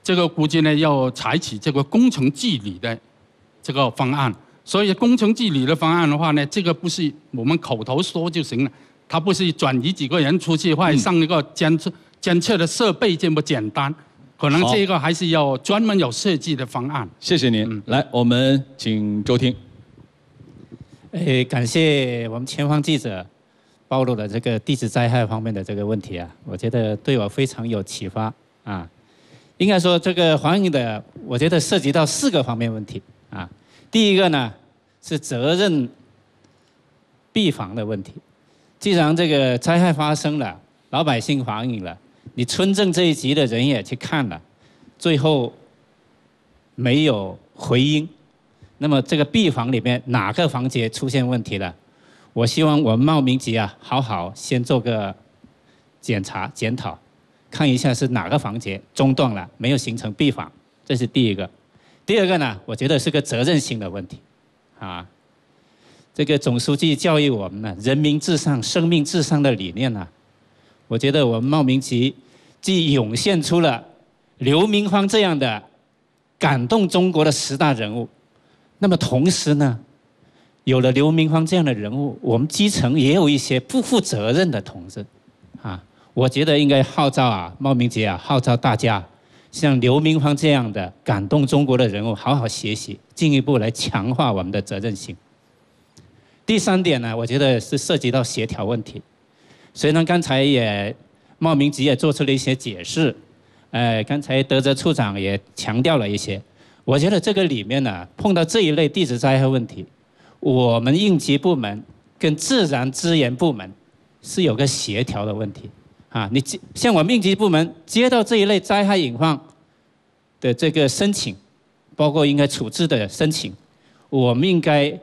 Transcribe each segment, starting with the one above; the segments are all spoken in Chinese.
这个估计呢要采取这个工程计理的这个方案。所以工程计理的方案的话呢，这个不是我们口头说就行了，它不是转移几个人出去或者上一个监测的设备这么简单，可能这个还是要专门有设计的方案。 谢谢您。来，我们请周听。 感谢我们前方记者暴露了这个地质灾害方面的这个问题啊，我觉得对我非常有启发啊。应该说这个黄英的，我觉得涉及到4个方面问题啊。第一个呢是责任避防的问题。既然这个灾害发生了，老百姓反映了，你村镇这一级的人也去看了，最后没有回音，那么这个避防里面哪个环节出现问题了？我希望我们茂名局啊，好好先做个检查检讨，看一下是哪个环节中断了，没有形成避防，这是第一个。第二个呢，我觉得是个责任心的问题，啊，这个总书记教育我们呢，人民至上、生命至上的理念呢，我觉得我们茂名局既涌现出了刘明芳这样的感动中国的10大人物，那么同时呢，有了刘明芳这样的人物，我们基层也有一些不负责任的同志，啊，我觉得应该号召啊，茂名局啊，号召大家像刘明芳这样的感动中国的人物好好学习，进一步来强化我们的责任心。第3点呢，我觉得是涉及到协调问题。虽然刚才茂名局也做出了一些解释，刚才德泽处长也强调了一些，我觉得这个里面呢，碰到这一类地质灾害问题，我们应急部门跟自然资源部门是有个协调的问题啊。你像我们应急部门接到这一类灾害隐患的这个申请，包括应该处置的申请，我们应该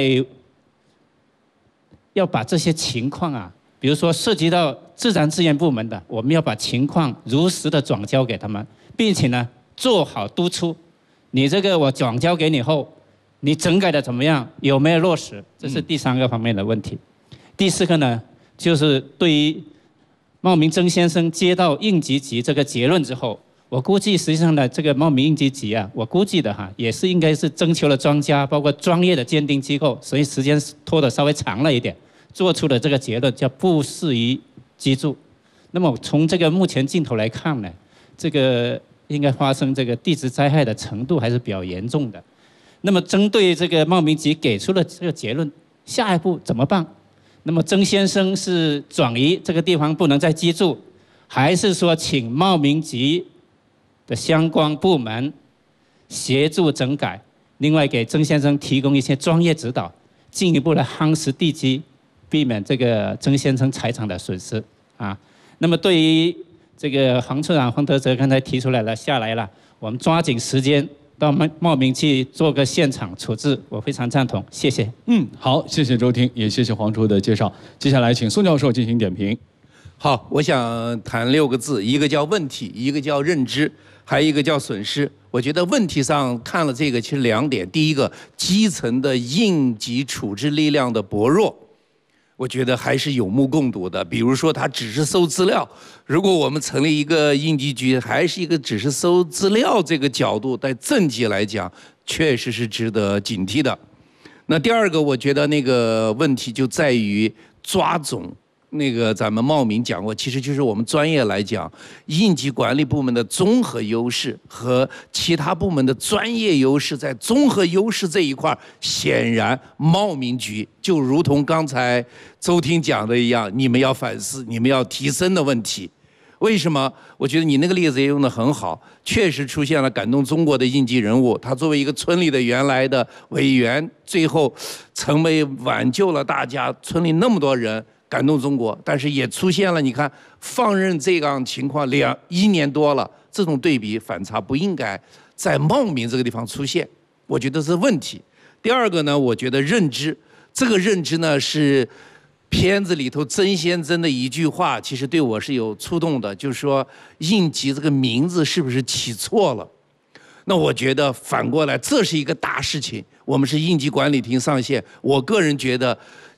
要把这些情况啊，比如说涉及到自然资源部门的，我们要把情况如实的转交给他们，并且呢做好督促。你这个我转交给你后，你整改的怎么样？有没有落实？这是第3个方面的问题。第4个呢，就是对于茂名曾先生接到应急局这个结论之后，我估计实际上呢，这个茂名应急局啊，我估计的也是应该是征求了专家，包括专业的鉴定机构，所以时间拖得稍微长了一点，做出了这个结论叫不适宜居住。那么从这个目前镜头来看呢，这个应该发生这个地质灾害的程度还是比较严重的。那么针对这个茂名局给出了这个结论，下一步怎么办？那么曾先生是转移这个地方不能再居住，还是说请茂名局的相关部门协助整改，另外给曾先生提供一些专业指导，进一步的夯实地基，避免这个曾先生财产的损失啊。那么对于这个黄处长黄德泽刚才提出来了，下来了，我们抓紧时间到茂名去做个现场处置，我非常赞同，谢谢。 好，谢谢周听，也谢谢黄处的介绍。接下来请宋教授进行点评。 好，我想谈6个字，一个叫问题，一个叫认知，还有一个叫损失。我觉得问题上看了这个，其实2点。第一个，基层的应急处置力量的薄弱，我觉得还是有目共睹的。比如说，他只是收资料，如果我们成立一个应急局，还是一个只是收资料这个角度，在政绩来讲，确实是值得警惕的。那第2个，我觉得那个问题就在于抓总。那个咱们茂名讲过，其实就是我们专业来讲，应急管理部门的综合优势和其他部门的专业优势，在综合优势这一块，显然茂名局就如同刚才周听讲的一样，你们要反思，你们要提升的问题。为什么？我觉得你那个例子也用得很好，确实出现了感动中国的应急人物，他作为一个村里的原来的委员，最后成为挽救了大家村里那么多人。感动中国，但是也出现了，你看放任这样情况1年多了，这种对比反差不应该在茂名这个地方出现，我觉得是问题。第2个呢，我觉得认知，这个认知呢是片子里头曾先生的一句话，其实对我是有触动的，就是说应急这个名字是不是起错了？那我觉得反过来，这是一个大事情。我们是应急管理厅上线，我个人觉得。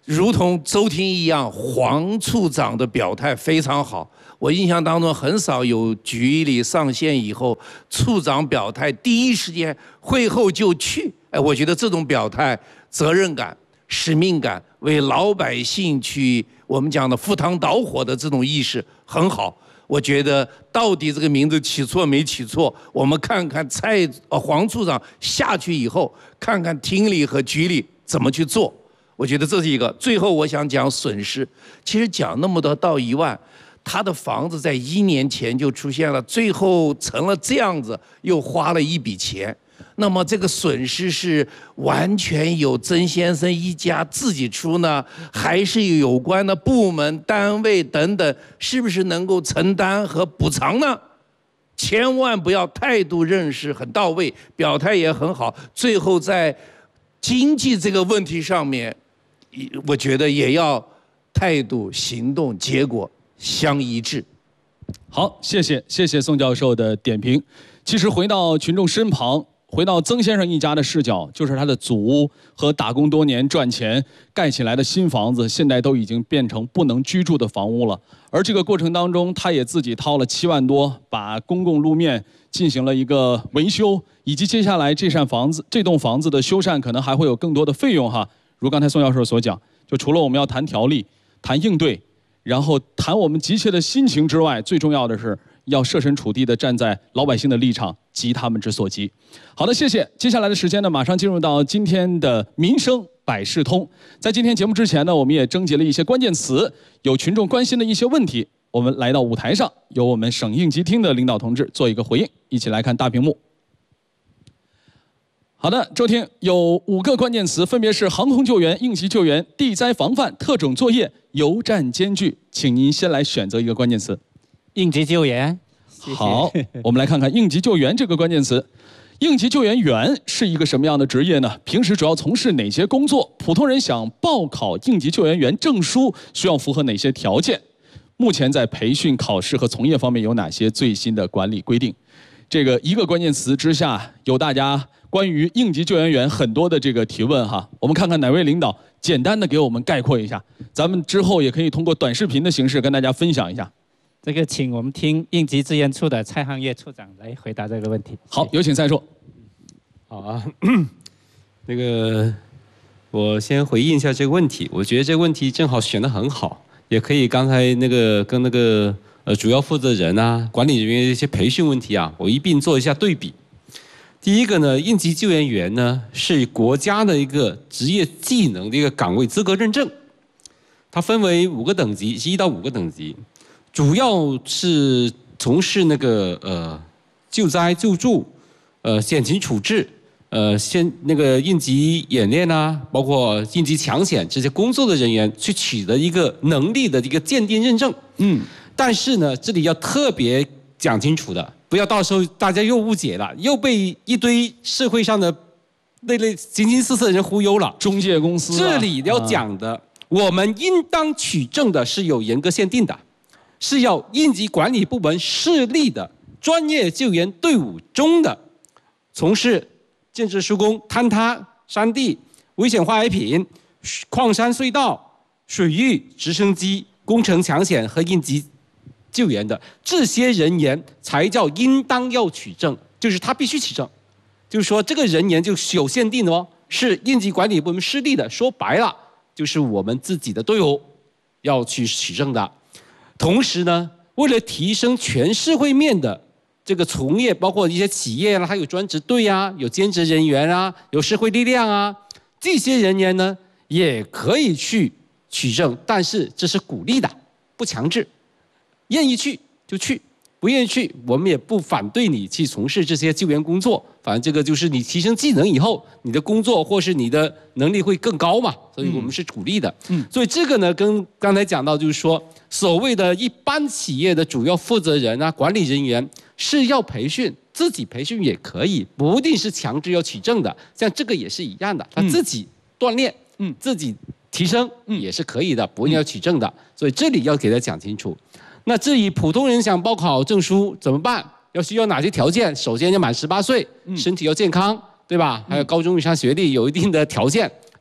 如同周庭一样，黄处长的表态非常好。我印象当中很少有局里上线以后，处长表态第一时间会后就去。我觉得这种表态、责任感、使命感，为老百姓去我们讲的赴汤蹈火的这种意识很好。我觉得到底这个名字起错没起错，我们看看黄处长下去以后，看看厅里和局里怎么去做。我觉得这是一个。最后我想讲损失，其实讲那么多到1万，他的房子在1年前就出现了，最后成了这样子，又花了一笔钱。那么这个损失是完全由曾先生一家自己出呢，还是有关的部门单位等等，是不是能够承担和补偿呢？千万不要态度认识很到位，表态也很好，最后在经济这个问题上面，我觉得也要态度、行动、结果相一致。 好，谢谢宋教授的点评。其实回到群众身旁，回到曾先生一家的视角，就是他的祖屋和打工多年赚钱盖起来的新房子，现在都已经变成不能居住的房屋了。而这个过程当中，他也自己掏了7万多，把公共路面进行了一个维修，以及接下来这栋房子的修缮可能还会有更多的费用哈。如刚才宋教授所讲，就除了我们要谈条例、谈应对，然后谈我们急切的心情之外，最重要的是要设身处地地站在老百姓的立场，急他们之所急。好的，谢谢。接下来的时间呢，马上进入到今天的民生百事通。在今天节目之前呢，我们也征集了一些关键词，有群众关心的一些问题，我们来到舞台上，由我们省应急厅的领导同志做一个回应。一起来看大屏幕。好的，周厅有5个关键词，分别是航空救援、应急救援、地灾防范、特种作业、油战艰巨，请您先来选择一个关键词。 应急救援。 好，我们来看看应急救援这个关键词。应急救援员是一个什么样的职业呢？平时主要从事哪些工作？普通人想报考应急救援员证书需要符合哪些条件？目前在培训、考试和从业方面有哪些最新的管理规定？这个一个关键词之下，有大家关于应急救援员很多的这个提问哈。我们看看哪位领导简单的给我们概括一下，咱们之后也可以通过短视频的形式跟大家分享一下。 这个请我们听应急支援处的蔡汉月处长来回答这个问题。 好，有请蔡处。 好啊，那个我先回应一下这个问题。我觉得这个问题正好选得很好，也可以刚才那个跟那个主要负责人啊、管理人员的一些培训问题啊，我一并做一下对比。第一个呢，应急救援员呢是国家的一个职业技能的一个岗位资格认证，它分为5个等级，1到5个等级。主要是从事那个救灾救助、险情处置、那个应急演练啊，包括应急抢险这些工作的人员去取得一个能力的一个鉴定认证。但是呢，这里要特别讲清楚的，不要到时候大家又误解了，又被一堆社会上的那类形形色色的人忽悠了。 中介公司这里要讲的，我们应当取证的是有严格限定的。是要应急管理部门设立的专业救援队伍中的从事建设施工、坍塌、山地、危险化癌品、矿山隧道、水域、直升机、工程抢险和应急救援的这些人员才叫应当要取证，就是他必须取证。就是说这个人员就有限定的哦，是应急管理部门设立的，说白了就是我们自己的队伍要去取证的。同时呢，为了提升全社会面的这个从业，包括一些企业啦，还有专职队啊，有兼职人员啊，有社会力量啊，这些人员呢也可以去取证，但是这是鼓励的，不强制，愿意去就去，不愿意去我们也不反对你去从事这些救援工作，反正这个就是你提升技能以后，你的工作或是你的能力会更高嘛，所以我们是鼓励的。所以这个呢，跟刚才讲到就是说，所谓的一般企业的主要负责人啊、管理人员是要培训，自己培训也可以，不一定是强制要取证的。像这个也是一样的，他自己锻炼，自己提升也是可以的，不一定要取证的。所以这里要给他讲清楚。那至于普通人想报考证书怎么办？需要哪些条件？首先要满18岁，身体要健康，对吧？还有高中以上学历有一定的条件。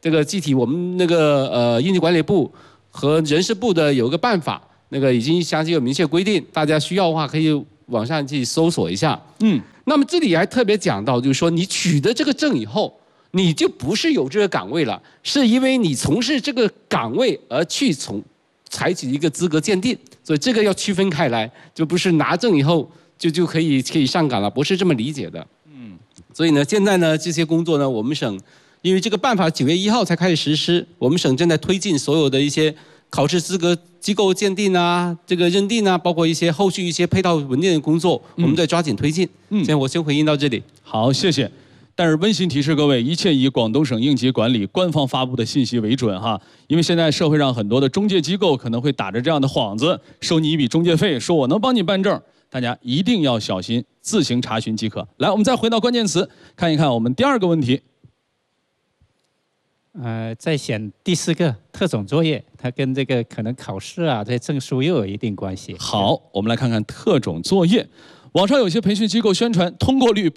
这个具体我们那个应急管理部和人事部的有个办法，那个已经详细有明确规定，大家需要的话可以网上去搜索一下。那么这里还特别讲到，就是说你取得这个证以后，你就不是有这个岗位了，是因为你从事这个岗位而去采取一个资格鉴定，所以这个要区分开来，就不是拿证以后就可以上岗了，不是这么理解的。所以呢，现在呢这些工作呢，我们省因为这个办法9月1号才开始实施，我们省正在推进所有的一些考试资格机构鉴定啊，这个认定啊，包括一些后续一些配套文件的工作，我们在抓紧推进。现在我先回应到这里。 好，谢谢。但是温馨提示各位，一切以广东省应急管理官方发布的信息为准哈，因为现在社会上很多的中介机构可能会打着这样的幌子，收你一笔中介费，说我能帮你办证，大家一定要小心，自行查询即可。来，我们再回到关键词，看一看我们第2个问题。 再选第4个特种作业，它跟这个可能考试啊，这些证书又有一定关系。 好，我们来看看特种作业。网上有些培训机构宣传通过率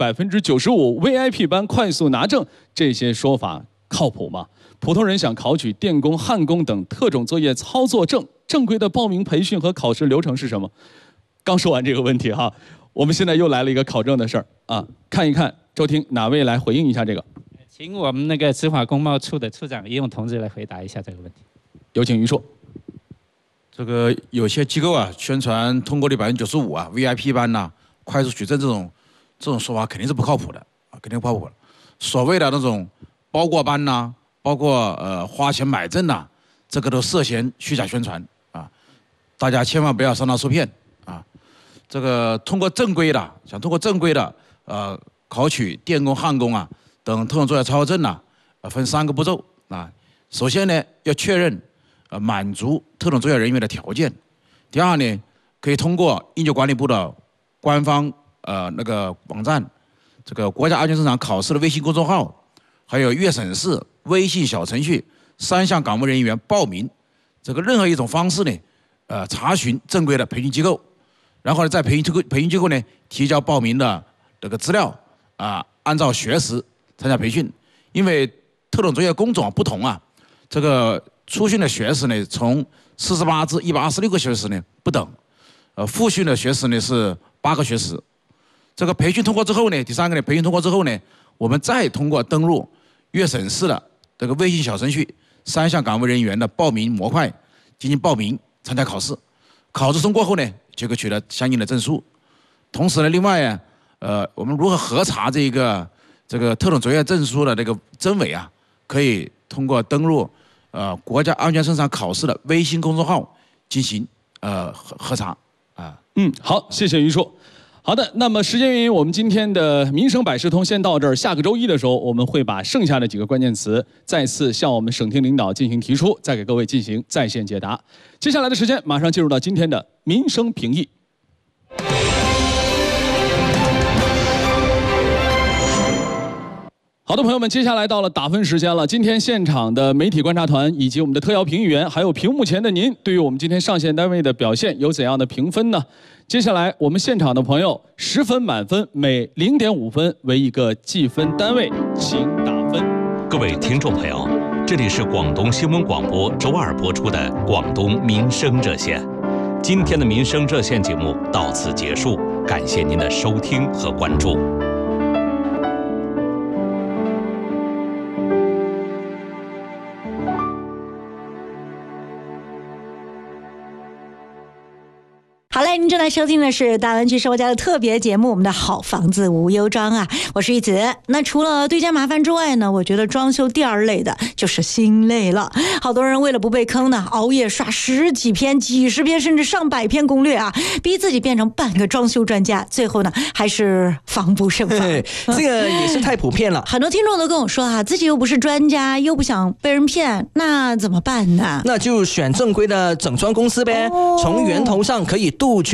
95%，VIP 班快速拿证，这些说法靠谱吗？普通人想考取电工、焊工等特种作业操作证，正规的报名培训和考试流程是什么？刚说完这个问题哈，我们现在又来了一个考证的事儿啊，看一看周厅哪位来回应一下这个？ 请我们那个执法工贸处的处长于勇同志来回答一下这个问题。 有请于硕。 这个有些机构啊，宣传通过率95%啊 ，VIP 班呐、快速取证这种说法肯定是不靠谱的啊，肯定不靠谱的。所谓的那种包过班呐、包括花钱买证呐、这个都涉嫌虚假宣传啊，大家千万不要上当受骗啊。这个通过正规的，想通过正规的考取电工、焊工啊等特种作业操作证呐、分3个步骤啊。首先呢，要确认满足特种作业人员的条件。第2呢，可以通过应急管理部的官方那个网站，这个国家安全生产考试的微信公众号，还有粤省市微信小程序3项岗位人员报名，这个任何一种方式呢，查询正规的培训机构，然后呢，在培训机构呢提交报名的这个资料啊，按照学时参加培训。因为特种作业工种不同啊，这个初训的学时呢，从48至126个学时呢不等，复训的学时呢是8个学时。这个培训通过之后呢，第3个呢，培训通过之后呢，我们再通过登录粤省市的这个微信小程序3项岗位人员的报名模块进行报名参加考试，考试通过后呢，就可以取得相应的证书。同时呢，另外我们如何核查这个特种作业证书的这个真伪啊，可以通过登录国家安全生产考试的微信公众号进行核查啊。 好，谢谢于硕。好的，那么时间原因，我们今天的民生百事通先到这儿。下个周一的时候，我们会把剩下的几个关键词再次向我们省厅领导进行提出，再给各位进行在线解答。接下来的时间，马上进入到今天的民生评议。好的，朋友们，接下来到了打分时间了。今天现场的媒体观察团以及我们的特邀评议员，还有屏幕前的您，对于我们今天上线单位的表现有怎样的评分呢？接下来，我们现场的朋友10分满分，每0.5分为一个计分单位，请打分。 各位听众朋友，这里是广东新闻广播周2播出的广东民生热线。今天的民生热线节目到此结束，感谢您的收听和关注。 好嘞，您正在收听的是大湾区生活家的特别节目，我们的好房子无忧装啊，我是一子。那除了对家麻烦之外呢，我觉得装修第2类的就是心累了。好多人为了不被坑呢，熬夜刷10几篇、几10篇甚至上百篇攻略啊，逼自己变成半个装修专家，最后呢还是防不胜防。 这个也是太普遍了。 很多听众都跟我说啊，自己又不是专家，又不想被人骗，那怎么办呢？ 那就选正规的整装公司呗，从源头上可以杜绝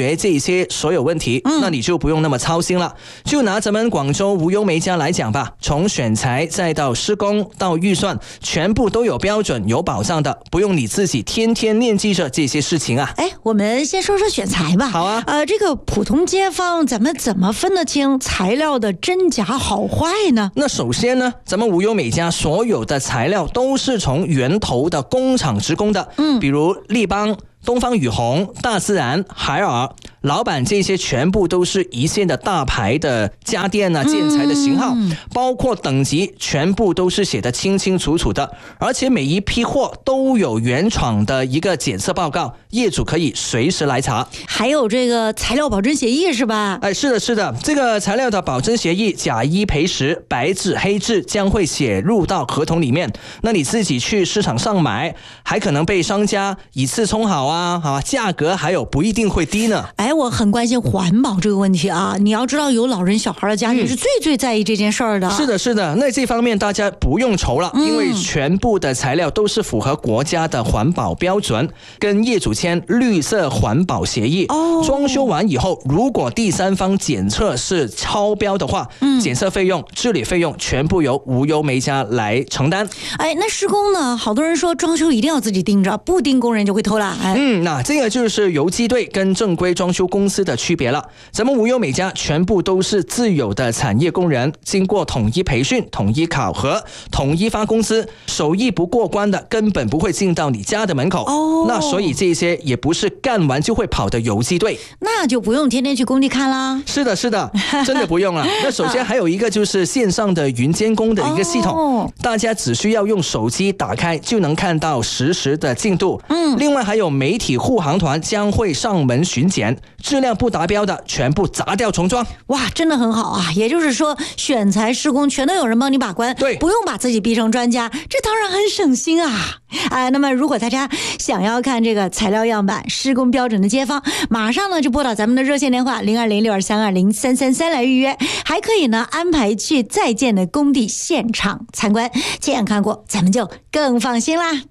决这些所有问题，那你就不用那么操心了。就拿咱们广州无忧煤家来讲吧，从选材再到施工到预算，全部都有标准有保障的，不用你自己天天念记着这些事情啊。 哎，我们先说说选材吧。 好啊。 这个普通街坊咱们怎么分得清材料的真假好坏呢？ 那首先呢，咱们无忧美家所有的材料都是从源头的工厂直供的，比如立邦、东方雨虹、大自然、海尔、老板，这些全部都是一线的大牌的家电啊、建材的型号，包括等级全部都是写得清清楚楚的，而且每一批货都有原厂的一个检测报告，业主可以随时来查。 还有这个材料保真协议是吧？ 哎，是的，是的，这个材料的保真协议假一赔十，白纸黑字将会写入到合同里面。那你自己去市场上买，还可能被商家以次充好啊，价格还有不一定会低呢。 哎，我很关心环保这个问题啊！你要知道，有老人小孩的家庭是最在意这件事儿的。 是的，是的，那这方面大家不用愁了，因为全部的材料都是符合国家的环保标准，跟业主签绿色环保协议。装修完以后，如果第三方检测是超标的话，检测费用、治理费用全部由无忧煤家来承担。 哎，那施工呢？好多人说装修一定要自己盯着，不盯工人就会偷懒。 那这个就是游击队跟正规装修公司的区别了。咱们无忧美家全部都是自有的产业工人，经过统一培训、统一考核、统一发工资，手艺不过关的根本不会进到你家的门口。那所以这些也不是干完就会跑的游击队， 那就不用天天去工地看啦。 是的，是的，真的不用了。那首先还有一个就是线上的云监工的一个系统，大家只需要用手机打开就能看到实时的进度。另外还有媒体护航团将会上门巡检，质量不达标的全部砸掉重装。 哇，真的很好啊！也就是说，选材施工全都有人帮你把关， 对， 不用把自己逼成专家，这当然很省心啊！那么如果大家想要看这个材料样板、施工标准的街坊，马上呢就拨打咱们的热线电话020623203333来预约，还可以呢安排去在建的工地现场参观，亲眼看过，咱们就更放心啦。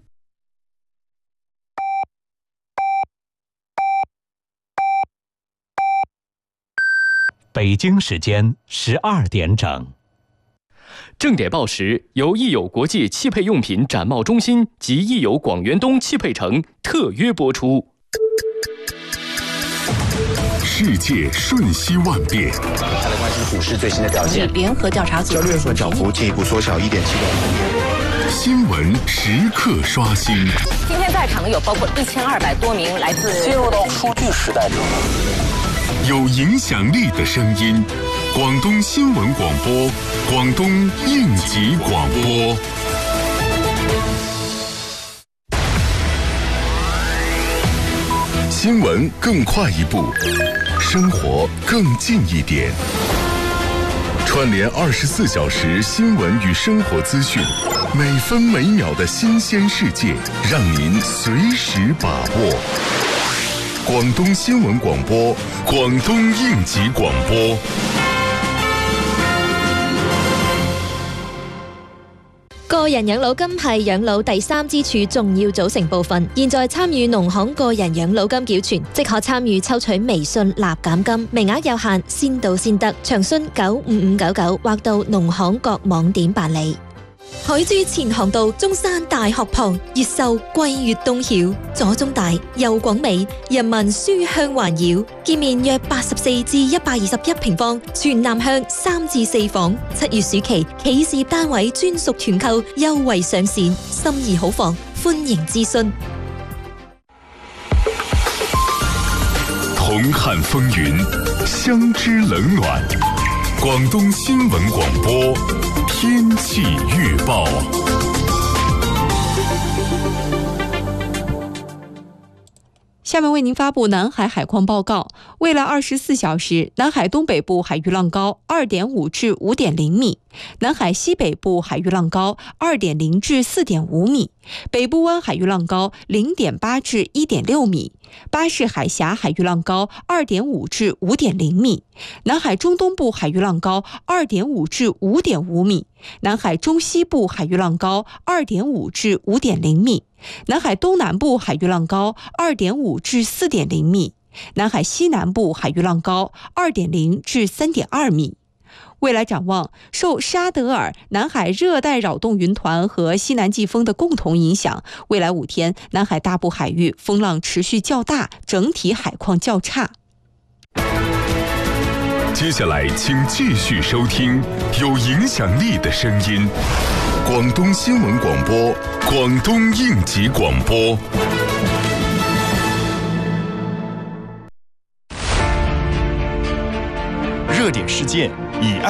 北京时间12点整。 正点报时由益友国际汽配用品展贸中心及益友广元东汽配城特约播出。 世界瞬息万变， 再来关心股市最新的表现。 联合调查组交易所涨幅进一步缩小1.7%。 新闻时刻刷新。 今天在场的有包括1200多名来自进入到数据时代中。 有影响力的声音，广东新闻广播，广东应急广播。新闻更快一步，生活更近一点。串联24小时新闻与生活资讯，每分每秒的新鲜世界，让您随时把握。广东新闻廣播，廣東應急廣播。 個人養老金係養老第三支柱重要組成部分。現在參與農行個人養老金繳存，即可參與抽取微信立減金，名額有限，先到先得。詳詢95599或到農行各網點辦理。海珠前航道中山大學旁，越秀桂粵東曉，左中大右廣美，人民書香環繞，建面約84至121平方，全南向3至4房。7月暑期企事業單位專屬團購優惠上線，心儀好房，歡迎諮詢。 同看風雲，相知冷暖。廣東新聞廣播天氣預報。 下面为您发布南海海况报告。未来24小时，南海东北部海域浪高2.5至5.0米，南海西北部海域浪高2.0至4.5米，北部湾海域浪高0.8至1.6米，巴士海峡海域浪高2.5至5.0米，南海中东部海域浪高2.5至5.5米，南海中西部海域浪高2.5至5.0米，南海东南部海域浪高2.5至4.0米， 南海西南部海域浪高2.0至3.2米。未来展望，受沙德尔南海热带扰动云团和西南季风的共同影响，未来5天南海大部海域风浪持续较大，整体海况较差。 接下来请继续收听有影响力的声音，广东新闻广播，广东应急广播。 热点事件以